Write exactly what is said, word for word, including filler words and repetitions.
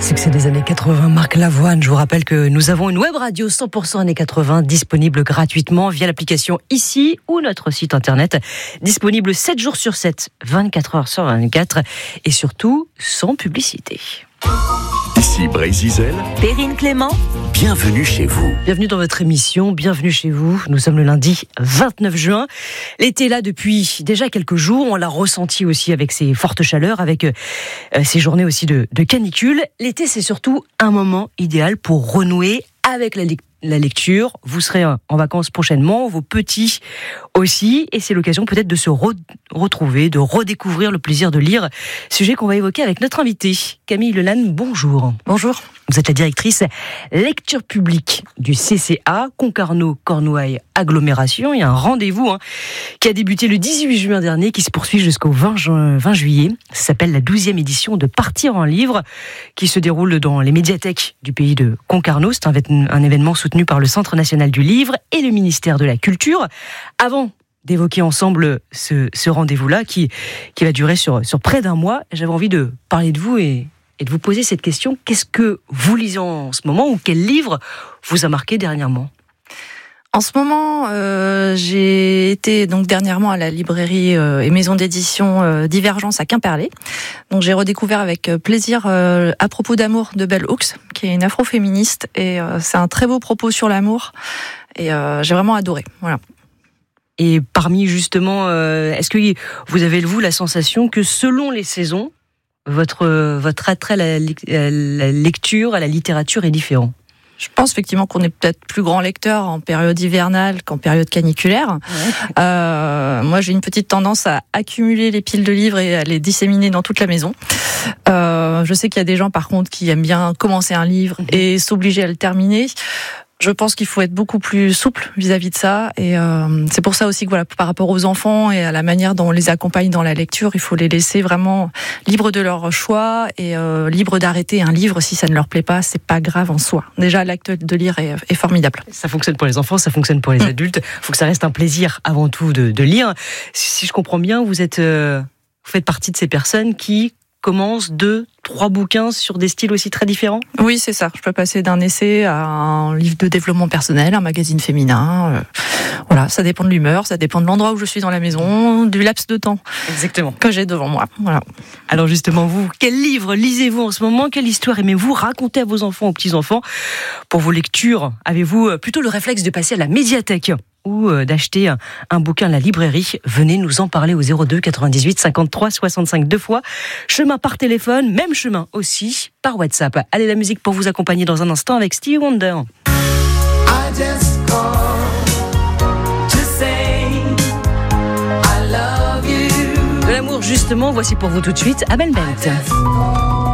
Succès des années quatre-vingts, Marc Lavoine. Je vous rappelle que nous avons une web radio cent pour cent années quatre-vingts disponible gratuitement via l'application Ici ou notre site internet, disponible sept jours sur sept, vingt-quatre heures sur vingt-quatre et surtout sans publicité. Ici Brézizel, Perrine Clément, bienvenue chez vous. Bienvenue dans votre émission, bienvenue chez vous. Nous sommes le lundi vingt-neuf juin. L'été est là depuis déjà quelques jours. On l'a ressenti aussi avec ces fortes chaleurs, avec euh, ces journées aussi de, de canicule. L'été, c'est surtout un moment idéal pour renouer avec la lecture. La lecture, vous serez en vacances prochainement, vos petits aussi, et c'est l'occasion peut-être de se re- retrouver, de redécouvrir le plaisir de lire, sujet qu'on va évoquer avec notre invitée, Camille Lelanne, bonjour. Bonjour. Vous êtes la directrice lecture publique du C C A, Concarneau-Cornouailles Agglomération. Il y a un rendez-vous hein, qui a débuté le dix-huit juin dernier, qui se poursuit jusqu'au vingt juillet. Ça s'appelle la douzième édition de Partir en livre, qui se déroule dans les médiathèques du pays de Concarneau. C'est un, un événement soutenu par le Centre national du livre et le ministère de la Culture. Avant d'évoquer ensemble ce, ce rendez-vous-là, qui, qui va durer sur, sur près d'un mois, j'avais envie de parler de vous et... et de vous poser cette question, qu'est-ce que vous lisez en ce moment ou quel livre vous a marqué dernièrement ? En ce moment, euh, j'ai été donc dernièrement à la librairie euh, et maison d'édition euh, Divergence à Quimperlé. Donc j'ai redécouvert avec plaisir euh, À propos d'amour de Bell Hooks, qui est une afroféministe, et euh, c'est un très beau propos sur l'amour, et euh, j'ai vraiment adoré. Voilà. Et parmi justement, euh, est-ce que vous avez vous la sensation que selon les saisons, votre votre attrait à la, à la lecture, à la littérature est différent? Je pense effectivement qu'on est peut-être plus grand lecteur en période hivernale qu'en période caniculaire. Ouais. Euh, moi, j'ai une petite tendance à accumuler les piles de livres et à les disséminer dans toute la maison. Euh, je sais qu'il y a des gens, par contre, qui aiment bien commencer un livre mmh. et s'obliger à le terminer. Je pense qu'il faut être beaucoup plus souple vis-à-vis de ça, et euh, c'est pour ça aussi que voilà, par rapport aux enfants et à la manière dont on les accompagne dans la lecture, il faut les laisser vraiment libres de leur choix et euh, libres d'arrêter un livre si ça ne leur plaît pas. C'est pas grave en soi. Déjà, l'acte de lire est, est formidable. Ça fonctionne pour les enfants, ça fonctionne pour les mmh. adultes. Il faut que ça reste un plaisir avant tout de, de lire. Si, si je comprends bien, vous êtes, euh, vous faites partie de ces personnes qui commence deux, trois bouquins sur des styles aussi très différents ? Oui, c'est ça. Je peux passer d'un essai à un livre de développement personnel, un magazine féminin. Euh, voilà, ça dépend de l'humeur, ça dépend de l'endroit où je suis dans la maison, du laps de temps Exactement. que j'ai devant moi. Voilà. Alors justement, vous, quel livre lisez-vous en ce moment ? Quelle histoire aimez-vous raconter à vos enfants, aux petits-enfants ? Pour vos lectures, avez-vous plutôt le réflexe de passer à la médiathèque ou d'acheter un, un bouquin à la librairie? Venez nous en parler au zéro deux quatre-vingt-dix-huit cinquante-trois soixante-cinq deux fois. Chemin par téléphone, même chemin aussi par WhatsApp. Allez, la musique pour vous accompagner dans un instant avec Stevie Wonder. I just to say I love you. De l'amour justement, voici pour vous tout de suite Abel Bent.